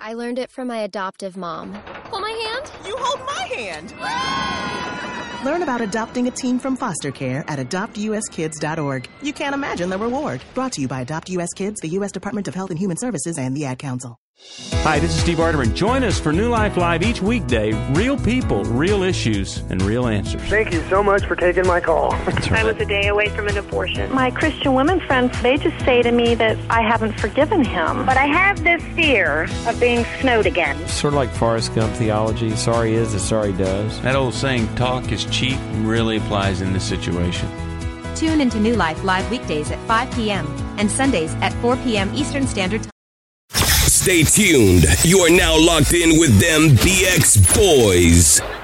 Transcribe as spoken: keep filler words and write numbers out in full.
I learned it from my adoptive mom. Hold my hand. You hold my hand. Learn about adopting a teen from foster care at adopt u s kids dot org. You can't imagine the reward. Brought to you by Adopt U S Kids, the U S Department of Health and Human Services, and the Ad Council. Hi, this is Steve Arterman. Join us for New Life Live each weekday. Real people, real issues, and real answers. Thank you so much for taking my call. Right. I was a day away from an abortion. My Christian women friends, they just say to me that I haven't forgiven him. But I have this fear of being snowed again. Sort of like Forrest Gump theology. Sorry is as sorry does. That old saying, talk is cheap, really applies in this situation. Tune into New Life Live weekdays at five p.m. and Sundays at four p.m. Eastern Standard Time. Stay tuned. You are now locked in with them B X Boys.